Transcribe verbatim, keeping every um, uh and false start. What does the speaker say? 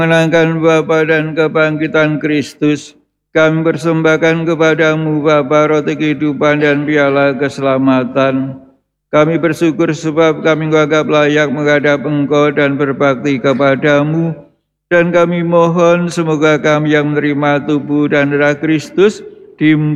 mengenangkan Bapa dan kebangkitan Kristus, kami persembahkan kepadamu Bapa roti kehidupan dan piala keselamatan. Kami bersyukur sebab kami menganggap layak menghadap Engkau dan berbakti kepadamu. Dan kami mohon semoga kami yang menerima tubuh dan darah Kristus di